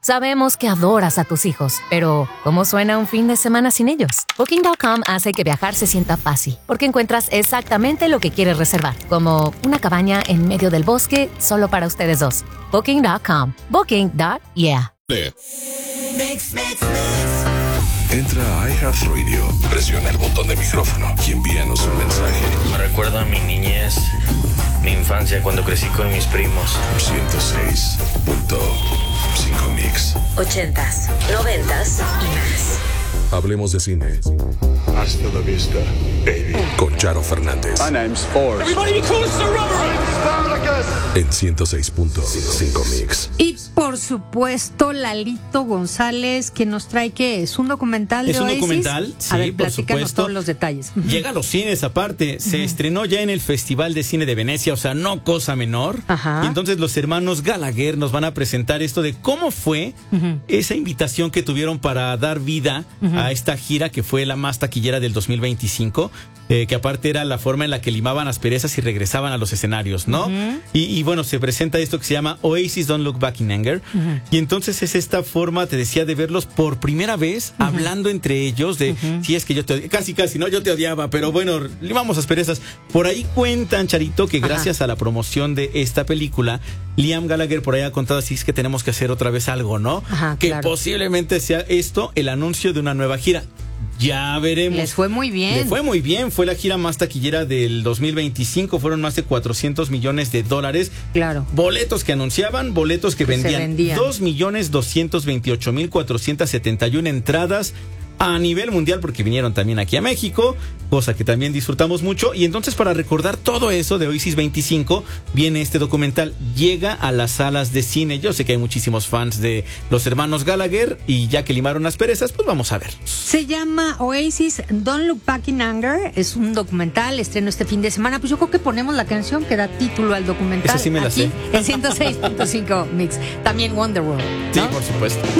Sabemos que adoras a tus hijos, pero ¿cómo suena un fin de semana sin ellos? Booking.com hace que viajar se sienta fácil, porque encuentras exactamente lo que quieres reservar, como una cabaña en medio del bosque solo para ustedes dos. Booking.com. Booking.yeah. Entra a iHeartRadio, presiona el botón de micrófono y envíanos un mensaje. Me recuerda a mi niñez, mi infancia cuando crecí con mis primos. 106.5 Mix. 80s, 90s y más. Hablemos de cine. Hasta la vista, baby. Con Charo Fernández. My name's Forrest. Everybody close the rubber! En 106.5 Mix. Y por supuesto, Lalito González, que nos trae, ¿qué es? ¿Un documental de Es un Oasis? documental, sí, A ver, por platícanos supuesto. todos los detalles. Llega a los cines aparte, se estrenó ya en el Festival de Cine de Venecia, o sea, no cosa menor. Ajá. Y entonces los hermanos Gallagher nos van a presentar esto de cómo fue esa invitación que tuvieron para dar vida a esta gira que fue la más taquillera del 2025, que aparte era la forma en la que limaban asperezas y regresaban a los escenarios, ¿no? Y bueno, se presenta esto que se llama Oasis Don't Look Back in Anger. Y entonces es esta forma, te decía, de verlos por primera vez hablando entre ellos de, sí, es que yo te odiaba, casi, ¿no? Yo te odiaba, pero bueno, limamos asperezas. Por ahí cuentan, Charito, que gracias a la promoción de esta película, Liam Gallagher por ahí ha contado así, es que tenemos que hacer otra vez algo, ¿no? Que claro. Posiblemente sea esto el anuncio de una nueva gira. Ya veremos. Les fue muy bien. Le fue muy bien. Fue la gira más taquillera del 2025. Fueron más de $400 millones. Claro. Boletos que anunciaban, boletos que vendían. 2.228.471 entradas a nivel mundial, porque vinieron también aquí a México, cosa que también disfrutamos mucho. Y entonces, para recordar todo eso de Oasis 25, viene este documental, llega a las salas de cine. Yo sé que hay muchísimos fans de los hermanos Gallagher, y ya que limaron las perezas, pues vamos a ver. Se llama Oasis Don't Look Back in Anger. Es un documental, estreno este fin de semana. Pues yo creo que ponemos la canción que da título al documental. Esa sí me la aquí, sé. en 106.5 Mix. También Wonderworld, ¿no? Sí, por supuesto.